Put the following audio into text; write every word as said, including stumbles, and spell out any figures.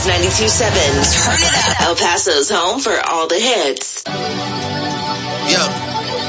Kicks ninety-two point seven. Turn it up. El Paso's home for all the hits. Yo.